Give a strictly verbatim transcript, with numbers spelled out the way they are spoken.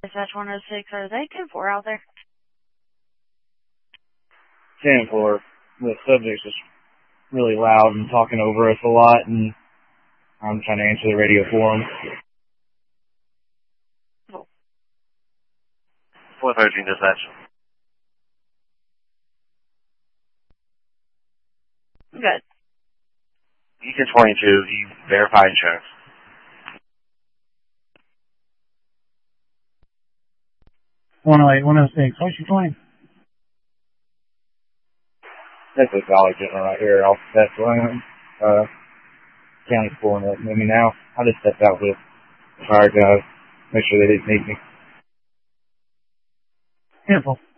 Dispatch one oh six, are they ten four out there? ten four. The subject's just really loud and talking over us a lot, and I'm trying to answer the radio for him. four thirteen dispatch. Good. Beacon twenty-two, you verify insurance. one oh eight, one oh six. What's your claim? That's a Valley General right here off that line. Uh, county's pulling up with me now. I just stepped out with the fire guys, make sure they didn't need me. Careful.